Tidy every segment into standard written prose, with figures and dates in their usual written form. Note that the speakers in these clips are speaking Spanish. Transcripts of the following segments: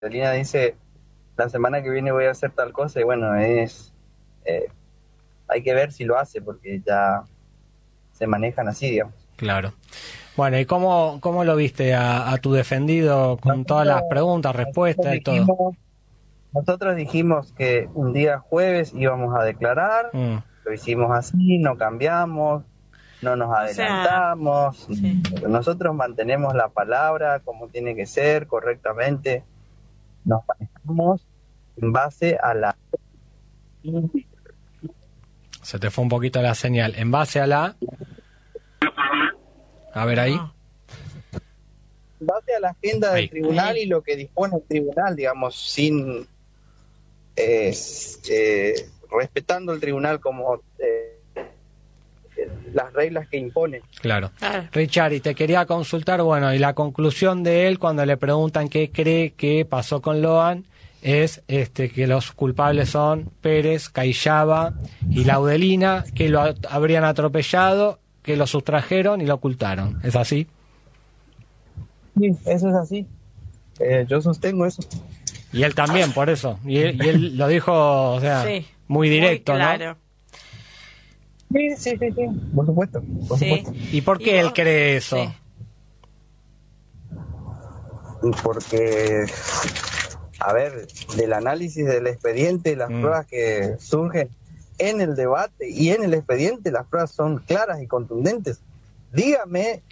Lina dice, la semana que viene voy a hacer tal cosa, y bueno, hay que ver si lo hace, porque ya se manejan así, digamos. Claro. Bueno, ¿y cómo lo viste a tu defendido con todas las preguntas, respuestas y todo? Nosotros dijimos que un día jueves íbamos a declarar, lo hicimos así, no cambiamos, no nos adelantamos, sí. Nosotros mantenemos la palabra como tiene que ser, correctamente, nos manejamos en base a la... Se te fue un poquito la señal. En base a la... A ver ahí. En base a la agenda del tribunal y lo que dispone el tribunal, digamos, sin... respetando el tribunal como las reglas que impone. Claro. Richard, y te quería consultar, bueno, y la conclusión de él cuando le preguntan qué cree que pasó con Loan es que los culpables son Pérez, Cayaba y Laudelina, que lo habrían atropellado, que lo sustrajeron y lo ocultaron. ¿Es así? Sí, eso es así. Yo sostengo eso. Y él también, por eso. Y él lo dijo, o sea, sí, muy directo, muy claro. ¿no? Sí, por supuesto. ¿Y por qué él cree eso? Sí. Porque, a ver, del análisis del expediente, las pruebas que surgen en el debate y en el expediente, las pruebas son claras y contundentes. Díganme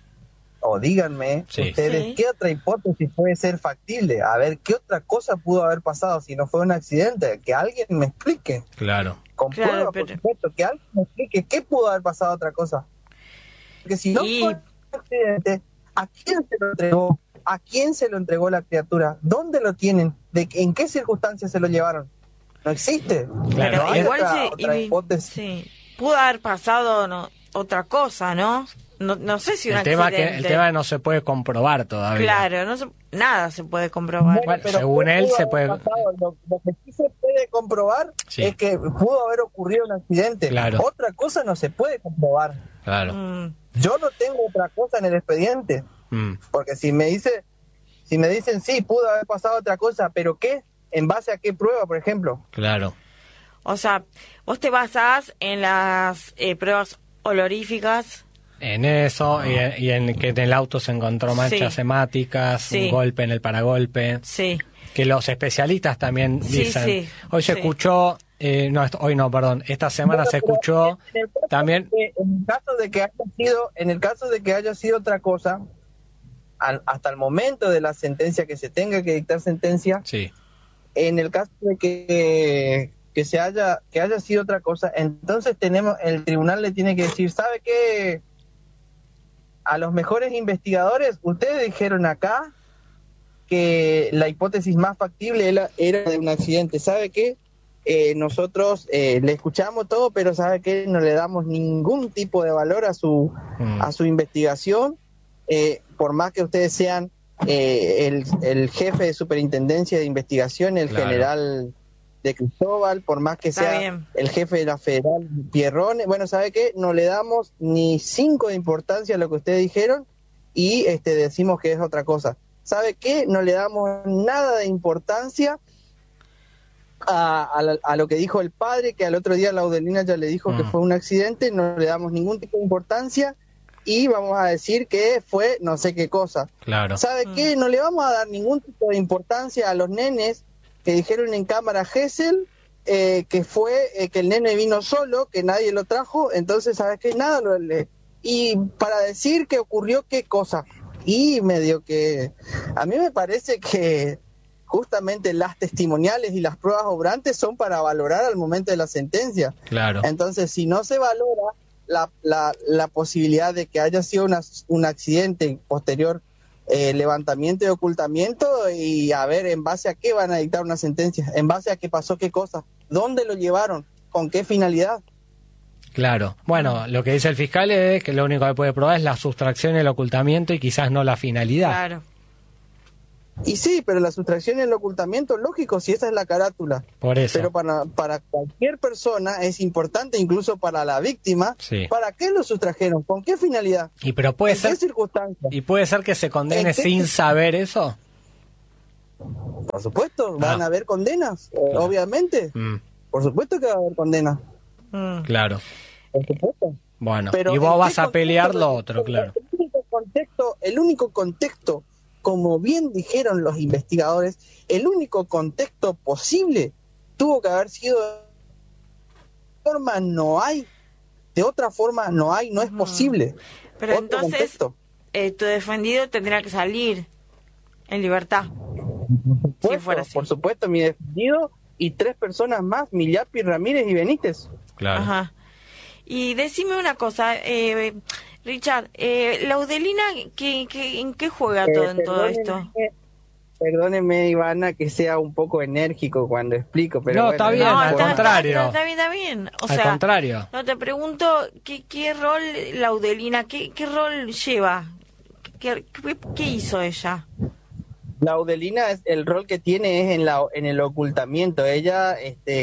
ustedes qué otra hipótesis puede ser factible. A ver, ¿qué otra cosa pudo haber pasado si no fue un accidente? Que alguien me explique. Claro. Con pruebas, por supuesto, que alguien me explique qué pudo haber pasado otra cosa. Porque si no fue un accidente, ¿a quién se lo entregó? ¿A quién se lo entregó la criatura? ¿Dónde lo tienen? ¿En qué circunstancias se lo llevaron? No existe. Claro. Pero igual pudo haber pasado otra cosa, ¿no? No sé si el tema no se puede comprobar todavía. Claro, nada se puede comprobar. Bueno, según él se puede... Lo que sí se puede comprobar es que pudo haber ocurrido un accidente. Claro. Otra cosa no se puede comprobar. Claro. Yo no tengo otra cosa en el expediente. Porque si me dicen sí, pudo haber pasado otra cosa, ¿pero qué? ¿En base a qué prueba, por ejemplo? Claro. O sea, vos te basás en las pruebas oloríficas. En eso, y en que en el auto se encontró manchas hemáticas, un golpe en el paragolpe. Sí. Que los especialistas también dicen. Sí. Hoy se escuchó, esta semana se escuchó también. En el caso de que haya sido otra cosa, hasta el momento de la sentencia, que se tenga que dictar sentencia, en el caso de que haya sido otra cosa, entonces el tribunal le tiene que decir, ¿sabe qué? A los mejores investigadores, ustedes dijeron acá que la hipótesis más factible era de un accidente. ¿Sabe qué? Nosotros le escuchamos todo, pero ¿sabe qué? No le damos ningún tipo de valor a su investigación, por más que ustedes sean el jefe de superintendencia de investigación, el general de Cristóbal, por más que sea el jefe de la federal Pierrone. Bueno, ¿sabe qué? No le damos ni 5 de importancia a lo que ustedes dijeron y decimos que es otra cosa. ¿Sabe qué? No le damos nada de importancia a lo que dijo el padre, que al otro día Laudelina ya le dijo que fue un accidente. No le damos ningún tipo de importancia y vamos a decir que fue no sé qué cosa. Claro. ¿Sabe qué? No le vamos a dar ningún tipo de importancia a los nenes que dijeron en cámara Gesell, que fue que el nene vino solo, que nadie lo trajo. Entonces, ¿sabes qué? Nada y para decir que ocurrió qué cosa. Y medio que a mí me parece que justamente las testimoniales y las pruebas obrantes son para valorar al momento de la sentencia. Claro. Entonces, si no se valora la posibilidad de que haya sido un accidente posterior, levantamiento y ocultamiento, y a ver en base a qué van a dictar una sentencia, en base a qué pasó qué cosa, dónde lo llevaron, con qué finalidad. Claro. Bueno, lo que dice el fiscal es que lo único que puede probar es la sustracción y el ocultamiento y quizás no la finalidad. Claro. Y sí, pero la sustracción y el ocultamiento, lógico, si esa es la carátula. Por eso. Pero para cualquier persona es importante, incluso para la víctima, ¿para qué lo sustrajeron? ¿Con qué finalidad? Pero puede ser, ¿en qué circunstancias? ¿Y puede ser que se condene sin saber eso? Por supuesto, van a haber condenas, obviamente. Por supuesto que va a haber condenas. Claro. Por supuesto. Bueno, pero y vos vas a pelear lo otro, claro. El único contexto, como bien dijeron los investigadores, el único contexto posible tuvo que haber sido de otra forma no es posible. Pero otro entonces tu defendido tendrá que salir en libertad. Por supuesto, mi defendido y 3 personas más, Millapi, Ramírez y Benítez. Claro. Ajá. Y decime una cosa, Richard, Laudelina, ¿en qué juega todo esto? Perdóneme, Ivana, que sea un poco enérgico cuando explico, pero no, está bien, al contrario. Está bien. O al sea, contrario. No, te pregunto, ¿qué rol Laudelina, qué rol lleva? ¿Qué hizo ella? Laudelina, el rol que tiene es en el ocultamiento. Ella,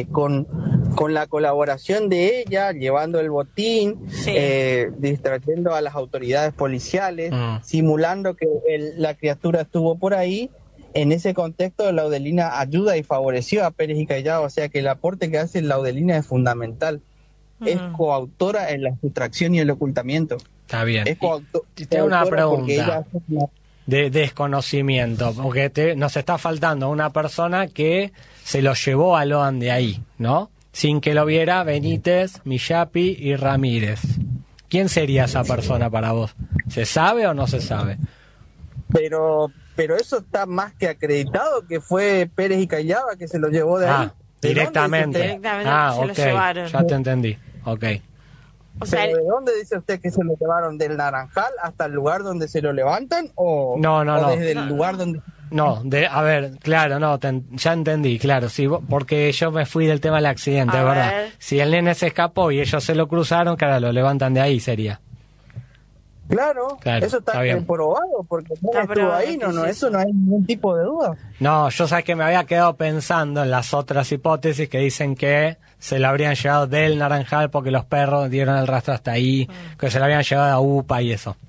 con la colaboración de ella, llevando el botín, distrayendo a las autoridades policiales, simulando que la criatura estuvo por ahí. En ese contexto, Laudelina ayuda y favoreció a Pérez y Callao, o sea que el aporte que hace Laudelina es fundamental. Es coautora en la sustracción y el ocultamiento. Está bien. Es tengo una pregunta de desconocimiento, porque nos está faltando una persona que se lo llevó a Loan de ahí, ¿no? Sin que lo viera Benítez, Millapi y Ramírez. ¿Quién sería esa persona para vos? ¿Se sabe o no se sabe? Pero eso está más que acreditado, que fue Pérez y Callaba que se lo llevó de ahí. Directamente. Se lo llevaron. Ya te entendí. Ok. O sea, ¿de dónde dice usted que se lo llevaron? ¿Del Naranjal hasta el lugar donde se lo levantan? No. desde el lugar donde... No, a ver, claro, ya entendí, claro, sí, porque yo me fui del tema del accidente, ¿verdad? Si el nene se escapó y ellos se lo cruzaron, claro, lo levantan de ahí, sería. Claro, eso está comprobado, porque no estuvo ahí, eso no hay ningún tipo de duda. No, yo sabes que me había quedado pensando en las otras hipótesis que dicen que se lo habrían llevado del Naranjal porque los perros dieron el rastro hasta ahí, que se lo habían llevado a UPA y eso.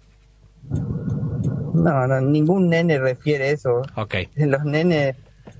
No, ningún nene refiere eso. Okay. Los nenes,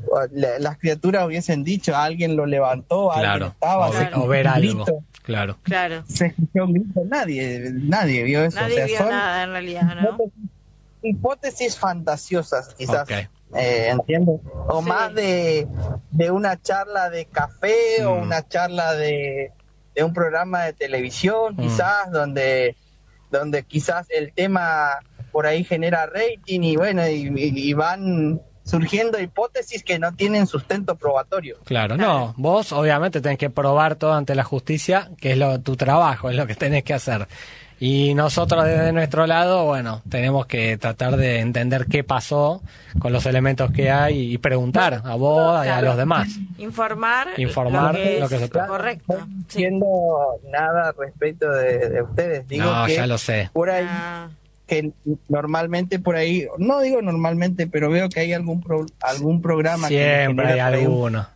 las criaturas hubiesen dicho, alguien lo levantó, alguien estaba... O ver algo. Claro. Se escuchó un grito, nadie vio eso. Nadie vio nada en realidad, ¿no? Hipótesis fantasiosas, quizás. ¿Entiendes? O más de una charla de café o una charla de un programa de televisión, quizás, donde quizás el tema por ahí genera rating y bueno, y van surgiendo hipótesis que no tienen sustento probatorio. Claro, no, vos obviamente tenés que probar todo ante la justicia, que es tu trabajo, es lo que tenés que hacer. Y nosotros desde nuestro lado, bueno, tenemos que tratar de entender qué pasó con los elementos que hay y preguntar a vos y a los demás. Informar lo que se pueda. Correcto. No entiendo nada respecto de ustedes. Digo que ya lo sé. Por ahí, que normalmente por ahí, no digo normalmente, pero veo que hay algún programa. Siempre hay alguno.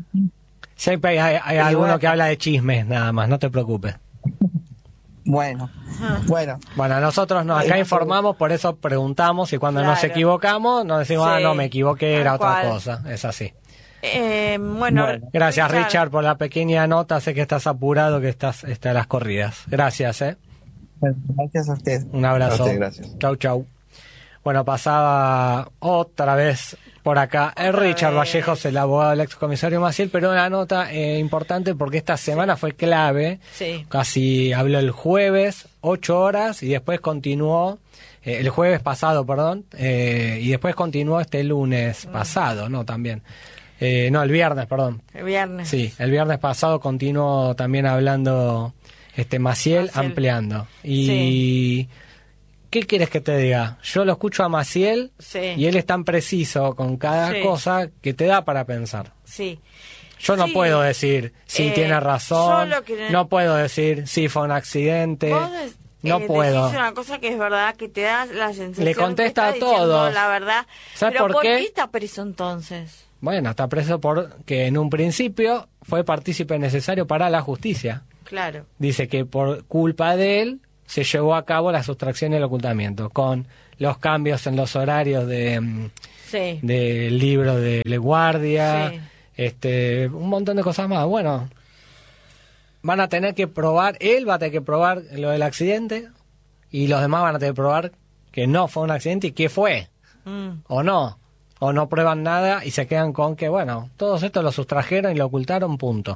Siempre hay alguno que habla de chismes, nada más, no te preocupes. Bueno, nosotros acá informamos, por eso preguntamos y cuando nos equivocamos nos decimos, no me equivoqué, era otra cosa, es así. Bueno, gracias Richard por la pequeña nota, sé que estás apurado, que estás a las corridas. Gracias, Gracias a usted. Un abrazo. Gracias. Chau. Bueno, pasaba otra vez por acá Richard Vallejos, el abogado del excomisario Maciel, pero una nota importante porque esta semana fue clave. Casi habló el jueves, 8 horas, y después continuó, el jueves pasado, y después continuó este lunes pasado, ¿no? También. El viernes, perdón. El viernes. Sí, el viernes pasado continuó también hablando Maciel, ampliando. Y ¿qué quieres que te diga? Yo lo escucho a Maciel y él es tan preciso con cada cosa que te da para pensar. Yo no puedo decir si tiene razón, no puedo decir si fue un accidente. No puedo. Decís una cosa que es verdad, que te da la sensación. Le contesta a todos. La verdad. ¿Sabes por qué? ¿Qué está preso entonces? Bueno, está preso porque en un principio fue partícipe necesario para la justicia. Claro. Dice que por culpa de él se llevó a cabo la sustracción y el ocultamiento con los cambios en los horarios del libro de guardia, un montón de cosas más. Bueno, van a tener que probar, él va a tener que probar lo del accidente y los demás van a tener que probar que no fue un accidente y qué fue, o no prueban nada y se quedan con que, bueno, todos estos lo sustrajeron y lo ocultaron, punto.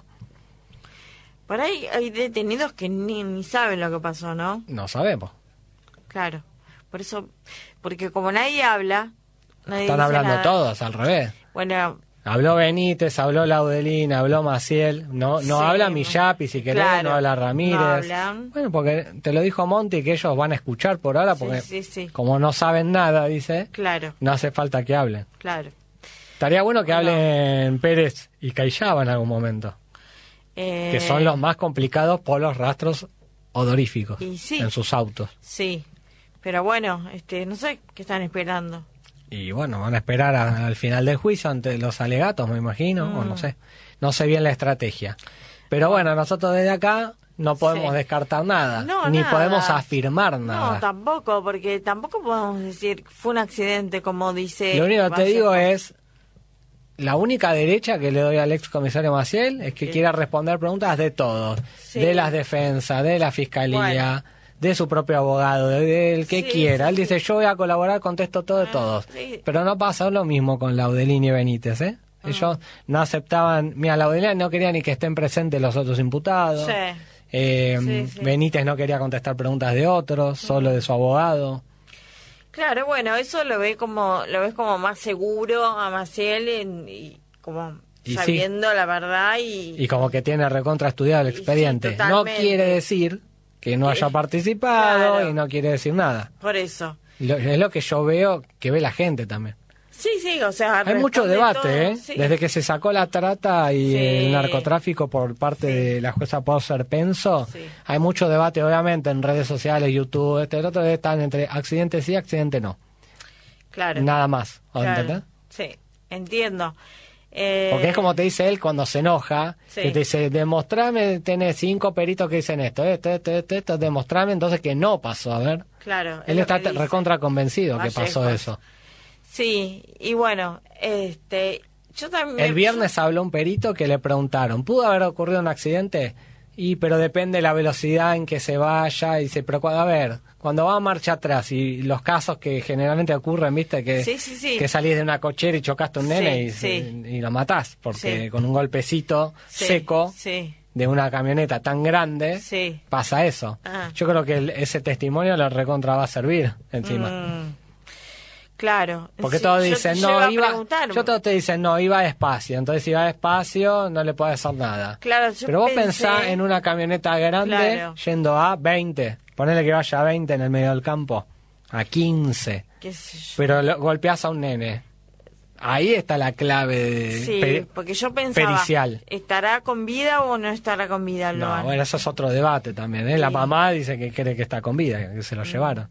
Por ahí hay detenidos que ni saben lo que pasó, ¿no? No sabemos. Claro, por eso, porque como nadie habla, nadie están dice hablando nada. todos, al revés. Bueno, habló Benítez, habló Laudelina, habló Maciel, no habla Millapi, si querés, claro, no habla Ramírez. No hablan. Bueno, porque te lo dijo Monti, que ellos van a escuchar por ahora, porque como no saben nada, dice, claro, no hace falta que hablen. Claro. Estaría bueno que hablen Pérez y Cayllaba en algún momento, que son los más complicados por los rastros odoríficos en sus autos. Sí, pero bueno, no sé qué están esperando. Y bueno, van a esperar al final del juicio ante los alegatos, me imagino, o no sé bien la estrategia. Pero bueno, nosotros desde acá no podemos descartar nada, ni podemos afirmar nada. No, tampoco, porque tampoco podemos decir fue un accidente, como dice. Lo único que te digo es, la única derecha que le doy al ex comisario Maciel es que quiera responder preguntas de todos, de las defensas, de la fiscalía, de su propio abogado, del que quiera. Él dice, yo voy a colaborar, contesto todo de todos. Pero no pasa lo mismo con Laudelina y Benítez, Ellos no aceptaban, mira, Laudelina no quería ni que estén presentes los otros imputados. Benítez no quería contestar preguntas de otros, solo de su abogado. Claro, bueno, eso lo ves como más seguro a Maciel y como sabiendo la verdad y como que tiene recontra estudiado el expediente. No quiere decir que no haya participado y no quiere decir nada. Por eso. Es lo que yo veo, que ve la gente también. Sí, o sea... Hay mucho debate, Desde que se sacó la trata y el narcotráfico por parte de la jueza Pauser Penso, hay mucho debate, obviamente, en redes sociales, YouTube, el otro están entre accidente sí, accidente no. Claro. Nada más, ¿entendés? Sí, entiendo. Porque es como te dice él cuando se enoja, que te dice, demostrame, tenés 5 peritos que dicen esto, demostrame entonces que no pasó, a ver. Claro. Él está recontra convencido que pasó eso. Sí, y bueno, yo también... El viernes habló un perito que le preguntaron, ¿pudo haber ocurrido un accidente? Pero depende de la velocidad en que se vaya, y dice, pero a ver, cuando va a marcha atrás y los casos que generalmente ocurren, viste, que salís de una cochera y chocaste a un nene y lo matás, porque con un golpecito seco de una camioneta tan grande pasa eso. Yo creo que ese testimonio le recontra va a servir encima. Claro. Porque todos dicen, todos te dicen, iba despacio. Entonces, si va despacio, no le puede hacer nada. Claro, pero vos pensás en una camioneta grande yendo a 20. Ponele que vaya a 20 en el medio del campo. A 15. ¿Qué sé yo? Pero golpeás a un nene. Ahí está la clave porque yo pensaba, pericial. ¿Estará con vida o no estará con vida? No, bueno, eso es otro debate también. La mamá dice que cree que está con vida, que se lo llevaron.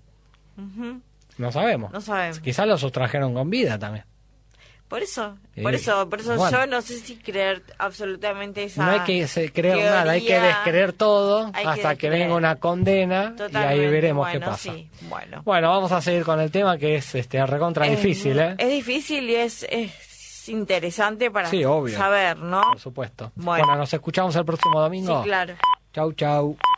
No sabemos. Quizás lo sustrajeron con vida también. Por eso bueno, yo no sé si creer absolutamente esa no hay que creer nada, hay que descreer todo hasta que venga una condena. Totalmente. Y ahí veremos qué pasa. Bueno, vamos a seguir con el tema que es recontra difícil. Es difícil y es interesante para saber, ¿no? Por supuesto. Bueno, nos escuchamos el próximo domingo. Sí, claro. Chau.